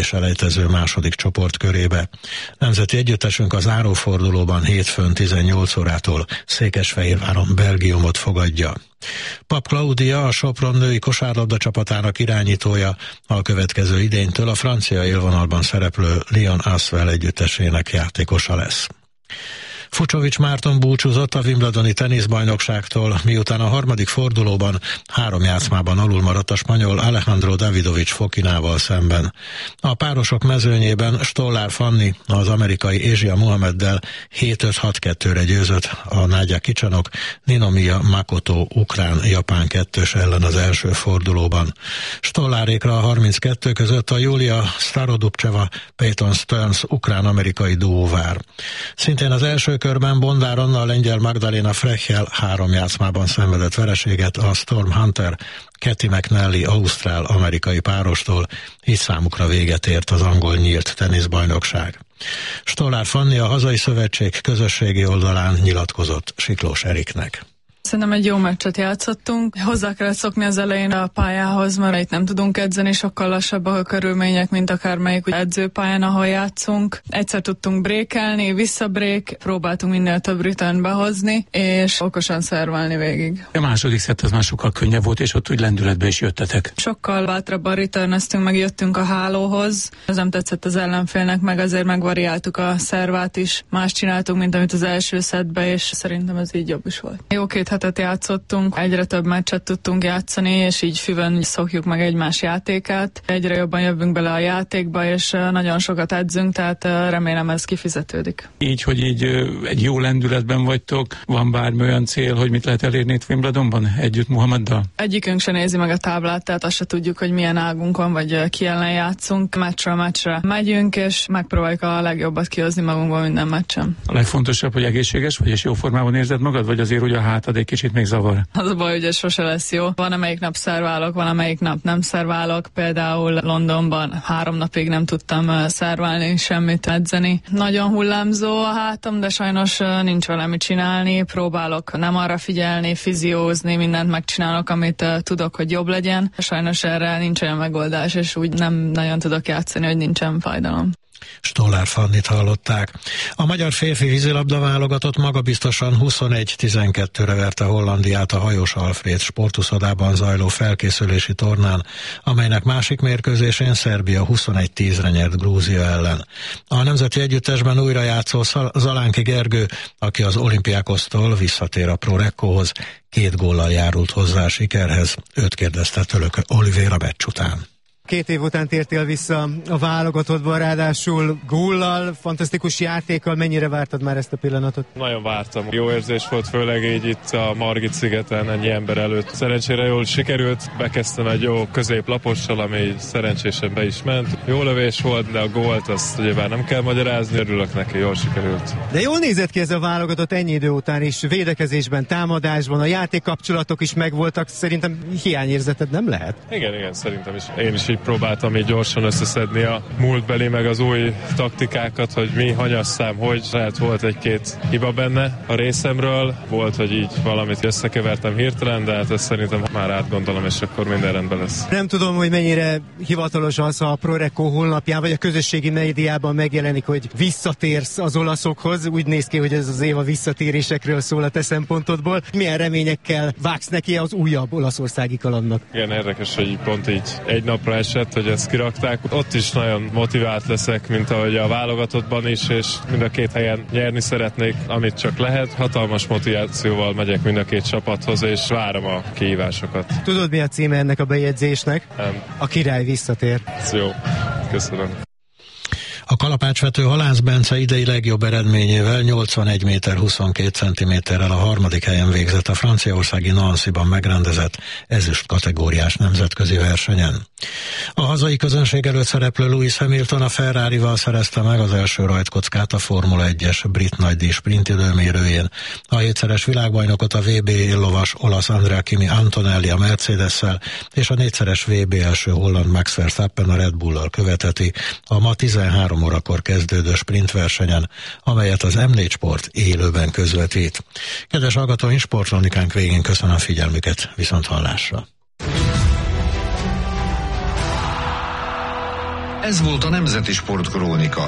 selejtező második csoportkörébe. Nemzeti együttesünk az zárófordulóban hétfőn 18 órától Székesfehérváron Belgiumot fogadja. Pap Klaudia, a Sopron női kosárlabda csapatának irányítója, a következő idénytől a francia élvonalban szereplő Lyon Asvel együttesének játékosa lesz. Fucsovics Márton búcsúzott a Wimbledoni teniszbajnokságtól, miután a harmadik fordulóban 3 játszmában alul maradt a spanyol Alejandro Davidovich Fokinával szemben. A párosok mezőnyében Stollár Fanni az amerikai Ázsia Muhammeddel 7-5-6-2-re győzött, a Nádja Kicsanok Ninomiya Makoto ukrán-japán kettős ellen az első fordulóban. Stollárékra a 32 között a Julia Starodubcseva Peyton Stearns ukrán-amerikai duó vár. Szintén az első körben Bondár Anna a lengyel Magdalena Frechel 3 játszmában szenvedett vereséget a Storm Hunter Kathy McNally ausztrál-amerikai párostól, így számukra véget ért az angol nyílt teniszbajnokság. Stollár Fanni a hazai szövetség közösségi oldalán nyilatkozott Siklós Eriknek. Szerintem egy jó meccset játszottunk. Hozzá kellett szokni az elején a pályához, mert itt nem tudunk edzeni, sokkal lassabbak a körülmények, mint akármelyik edzőpályán, ahol játszunk. Egyszer tudtunk brékelni, visszabrék, próbáltunk minél több return behozni, és okosan szerválni végig. A második szett az már sokkal könnyebb volt, és ott úgy lendületbe is jöttetek. Sokkal bátrabban returneztünk, meg jöttünk a hálóhoz. Ez nem tetszett az ellenfélnek, meg azért megvariáltuk a szervát is. Más csináltunk, mint amit az első szettbe, és szerintem ez így jobb is volt. Jó 2 hetet játszottunk, egyre több meccset tudtunk játszani, és így füvön szokjuk meg egymás játékát. Egyre jobban jövünk bele a játékba, és nagyon sokat edzünk, tehát remélem ez kifizetődik. Így, hogy így egy jó lendületben vagytok, van bármi olyan cél, hogy mit lehet elérni itt Wimbledonban együtt Muhammeddal? Egyikünk se nézi meg a táblát, tehát azt se tudjuk, hogy milyen águnk van, vagy ki ellen játszunk. Meccsről meccsre megyünk, és megpróbáljuk a legjobbat kihozni magunkból minden meccsen. A legfontosabb, hogy egészséges vagy, és jó formában érzed magad, vagy azért ugye a hátad egy kicsit még zavar? Az a baj, hogy ez sose lesz jó. Van, amelyik nap szerválok, van, amelyik nap nem szerválok. Például Londonban 3 napig nem tudtam szerválni, semmit edzeni. Nagyon hullámzó a hátam, de sajnos nincs vele mit csinálni. Próbálok nem arra figyelni, fiziózni, mindent megcsinálok, amit tudok, hogy jobb legyen. Sajnos erre nincs olyan megoldás, és úgy nem nagyon tudok játszani, hogy nincsen fájdalom. Stollár Fannit hallották. A magyar férfi vízilabda válogatott magabiztosan 21-12-re verte Hollandiát a Hajós Alfréd sportuszodában zajló felkészülési tornán, amelynek másik mérkőzésén Szerbia 21-10-re nyert Grúzia ellen. A nemzeti együttesben újra játszó Zalánki Gergő, aki az Olympiákosztól visszatér a Pro Reccohoz, 2 góllal járult hozzá a sikerhez. Őt kérdezte Tölök Olivéra meccs után. 2 év után tértél vissza a válogatottba, ráadásul góllal, fantasztikus játékkal. Mennyire vártad már ezt a pillanatot? Nagyon vártam. Jó érzés volt, főleg így itt a Margit-szigeten ennyi ember előtt. Szerencsére jól sikerült, bekezdtem egy jó középlapossal, ami szerencsésen be is ment. Jó lövés volt, de a gólt azt ugyebár nem kell magyarázni, örülök neki, jól sikerült. De jól nézett ki ez a válogatott ennyi idő után is, védekezésben, támadásban, a játékkapcsolatok is megvoltak, szerintem hiányérzeted nem lehet? Igen, szerintem is. Én is így próbáltam így gyorsan összeszedni a múltbeli meg az új taktikákat, hogy mi, hanyasszám, hogy lehet volt 1-2 hiba benne a részemről, volt, hogy így valamit összekevertem hirtelen, de hát ezt szerintem már átgondolom, és akkor minden rendben lesz. Nem tudom, hogy mennyire hivatalos az, ha a Pro Recco honlapján vagy a közösségi médiában megjelenik, hogy visszatérsz az olaszokhoz. Úgy néz ki, hogy ez az év a visszatérésekről szól a te szempontodból. Milyen reményekkel vágsz neki az újabb olaszországi kalandnak? Igen, érdekes, hogy pont így egy napra esett, hogy ezt kirakták. Ott is nagyon motivált leszek, mint ahogy a válogatottban is, és mind a 2 helyen nyerni szeretnék, amit csak lehet. Hatalmas motivációval megyek mind a 2 csapathoz, és várom a kihívásokat. Tudod, mi a címe ennek a bejegyzésnek? Nem. A király visszatér. Ez jó. Köszönöm. A kalapácsvető Halász Bence idei legjobb eredményével 81 méter 22 centiméterrel a 3. helyen végzett a franciaországi Nancy-ban megrendezett ezüst kategóriás nemzetközi versenyen. A hazai közönség előtt szereplő Lewis Hamilton a Ferrarival szerezte meg az első rajtkockát a Formula 1-es brit nagydíj sprint időmérőjén. A 7-szeres világbajnokot a VB lovas olasz Andrea Kimi Antonelli a Mercedes-szel és a 4-szeres VB első holland Max Verstappen a Red Bull-al követeti a ma 13 órakor kezdődő sprintversenyen, amelyet az M4 Sport élőben közvetít. Kedves hallgatóink, sportkronikánk végén köszönöm figyelmüket, viszont hallásra! Ez volt a Nemzeti Sportkrónika.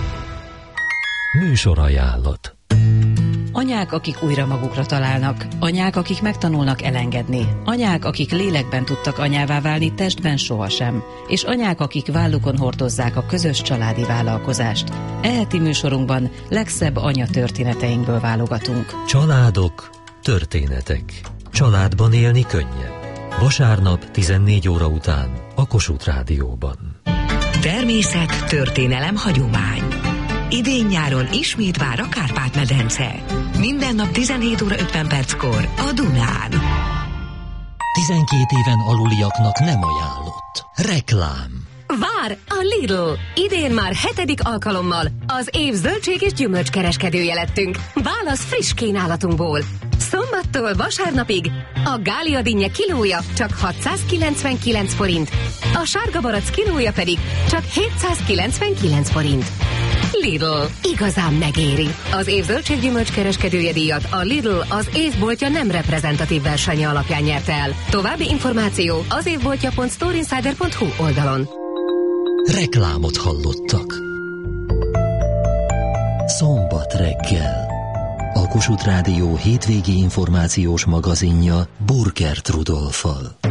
Műsorajánlat. Anyák, akik újra magukra találnak, anyák, akik megtanulnak elengedni, anyák, akik lélekben tudtak anyává válni, testben sohasem, és anyák, akik vállukon hordozzák a közös családi vállalkozást. Eheti műsorunkban legszebb anyatörténeteinkből válogatunk. Családok, történetek. Családban élni könnyebb. Vasárnap 14 óra után a Kossuth Rádióban. Természet, történelem, hagyomány. Idén-nyáron ismét vár a Kárpát-medence. Minden nap 17 óra 50 perckor a Dunán. 12 éven aluliaknak nem ajánlott. Reklám. Vár a Lidl! Idén már 7. alkalommal az év zöldség és gyümölcskereskedője lettünk. Válasz friss kínálatunkból. Szombattól vasárnapig a gália dinnye kilója csak 699 forint, a sárga barack kilója pedig csak 799 forint. Lidl. Igazán megéri. Az év zöldséggyümölcskereskedője díjat a Lidl az évboltja nem reprezentatív versenye alapján nyerte el. További információ az évboltja.storeinsider.hu oldalon. Reklámot hallottak. Szombat reggel. A Kossuth Rádió hétvégi információs magazinja Burkert Rudolffal.